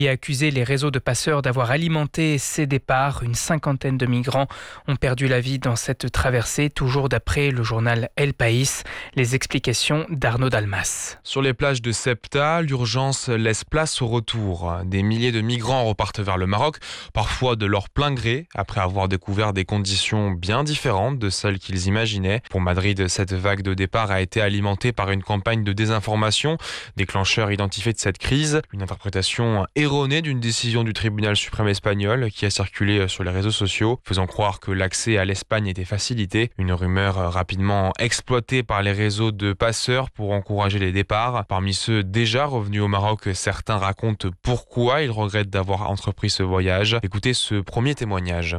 et a accusé les réseaux de passeurs d'avoir alimenté ces départs. Une cinquantaine de migrants ont perdu la vie dans cette traversée, toujours d'après le journal El País. Les explications d'Arnaud Dalmas. Sur les plages de Ceuta, l'urgence laisse place au retour. Des milliers de migrants repartent vers le Maroc, parfois de leur plein gré, après avoir découvert des conditions bien différentes de celles qu'ils imaginaient. Pour Madrid, cette vague de départ a été alimentée par une campagne de désinformation, déclencheur identifié de cette crise, une interprétation erronée d'une décision du tribunal suprême espagnol qui a circulé sur les réseaux sociaux, faisant croire que l'accès à l'Espagne était facilité. Une rumeur rapidement exploitée par les réseaux de passeurs pour encourager les départs. Parmi ceux déjà revenus au Maroc, certains racontent pourquoi ils regrettent d'avoir entrepris ce voyage. Écoutez ce premier témoignage.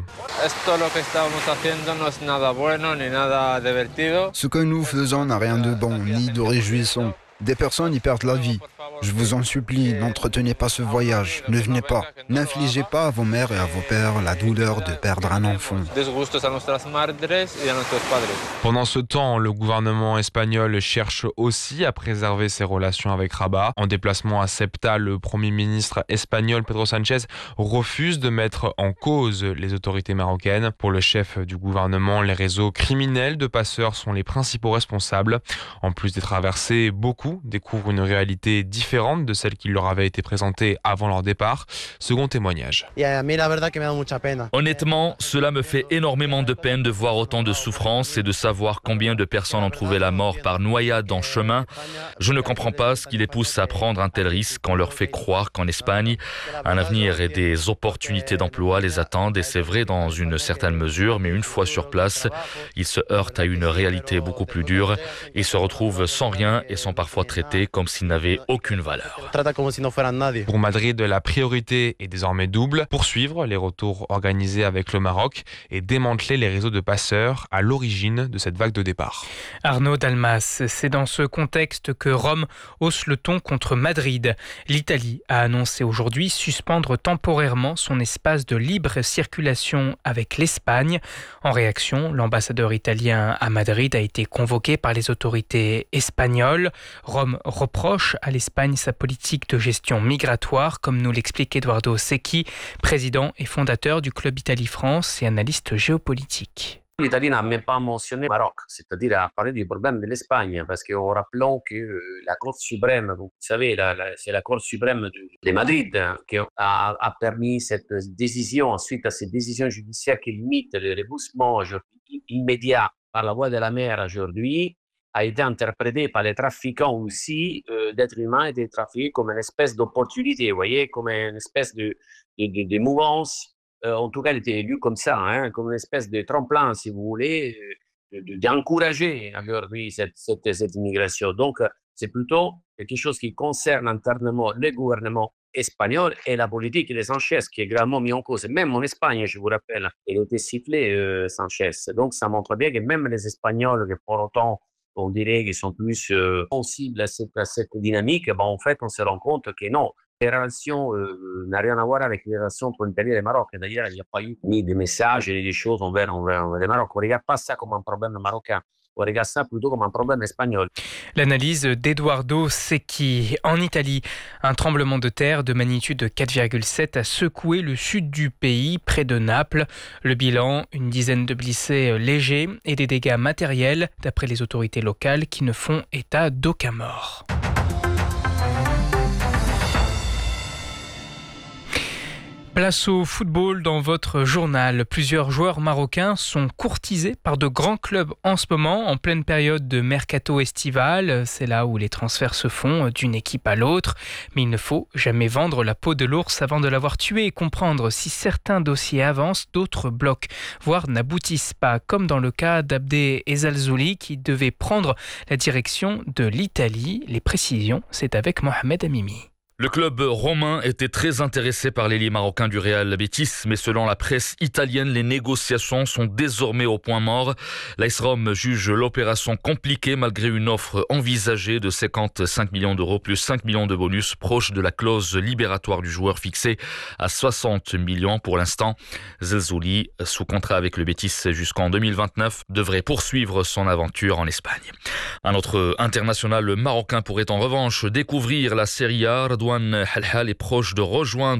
Ce que nous faisons n'a rien de bon ni de réjouissant. Des personnes y perdent la vie. Je vous en supplie, n'entretenez pas ce voyage. Ne venez pas. N'infligez pas à vos mères et à vos pères la douleur de perdre un enfant. Pendant ce temps, le gouvernement espagnol cherche aussi à préserver ses relations avec Rabat. En déplacement à Ceuta, le Premier ministre espagnol Pedro Sánchez refuse de mettre en cause les autorités marocaines. Pour le chef du gouvernement, les réseaux criminels de passeurs sont les principaux responsables. En plus des traversées, beaucoup découvrent une réalité différente de celle qui leur avait été présentée avant leur départ. Second témoignage. Honnêtement, cela me fait énormément de peine de voir autant de souffrance et de savoir combien de personnes ont trouvé la mort par noyade en chemin. Je ne comprends pas ce qui les pousse à prendre un tel risque. On leur fait croire qu'en Espagne, un avenir et des opportunités d'emploi les attendent, et c'est vrai dans une certaine mesure, mais une fois sur place, ils se heurtent à une réalité beaucoup plus dure et se retrouvent sans rien et sont parfois traités comme s'ils n'avaient aucune valeur. Pour Madrid, la priorité est désormais double: poursuivre les retours organisés avec le Maroc et démanteler les réseaux de passeurs à l'origine de cette vague de départ. Arnaud Dalmas, c'est dans ce contexte que Rome hausse le ton contre Madrid. L'Italie a annoncé aujourd'hui suspendre temporairement son espace de libre circulation avec l'Espagne. En réaction, l'ambassadeur italien à Madrid a été convoqué par les autorités espagnoles. Rome reproche à l'Espagne sa politique de gestion migratoire, comme nous l'explique Eduardo Secchi, président et fondateur du Club Italie-France et analyste géopolitique. L'Italie n'a même pas mentionné le Maroc, c'est-à-dire à parler du problème de l'Espagne, parce qu'en rappelant que la Cour suprême, vous savez, c'est la Cour suprême de Madrid qui a permis cette décision, suite à cette décision judiciaire qui limite le remboursement immédiat par la voie de la mer aujourd'hui, a été interprété par les trafiquants aussi d'êtres humains et des trafiqués comme une espèce d'opportunité, vous voyez, comme une espèce de mouvance. En tout cas, elle était élue comme ça, comme une espèce de tremplin, si vous voulez, d'encourager aujourd'hui cette immigration. Donc, c'est plutôt quelque chose qui concerne internement le gouvernement espagnol et la politique de Sanchez, qui est gravement mis en cause. Même en Espagne, je vous rappelle, il a été sifflé, Sanchez. Donc, ça montre bien que même les Espagnols, que pour autant, on dirait qu'ils sont plus sensibles à cette dynamique, en fait, on se rend compte que non. Les relations n'ont rien à voir avec les relations entre l'Italie et le Maroc. D'ailleurs, il n'y a pas eu ni des messages ni des choses envers le Maroc. On ne regarde pas ça comme un problème marocain. On regarde ça plutôt comme un problème espagnol. L'analyse d'Eduardo Secchi. En Italie, un tremblement de terre de magnitude 4,7 a secoué le sud du pays, près de Naples. Le bilan, une dizaine de blessés légers et des dégâts matériels, d'après les autorités locales qui ne font état d'aucun mort. Place au football dans votre journal. Plusieurs joueurs marocains sont courtisés par de grands clubs en ce moment, en pleine période de mercato estival. C'est là où les transferts se font d'une équipe à l'autre. Mais il ne faut jamais vendre la peau de l'ours avant de l'avoir tué et comprendre si certains dossiers avancent, d'autres bloquent, voire n'aboutissent pas, comme dans le cas d'Abdé Ezzalzouli qui devait prendre la direction de l'Italie. Les précisions, c'est avec Mohamed Amimi. Le club romain était très intéressé par l'ailier marocain du Real Betis, mais selon la presse italienne, les négociations sont désormais au point mort. L'AS Rome juge l'opération compliquée malgré une offre envisagée de 55 millions d'euros plus 5 millions de bonus, proche de la clause libératoire du joueur fixée à 60 millions pour l'instant. Zelzouli, sous contrat avec le Betis jusqu'en 2029, devrait poursuivre son aventure en Espagne. Un autre international marocain pourrait en revanche découvrir la Serie A. Redouane Halhal est proche de rejoindre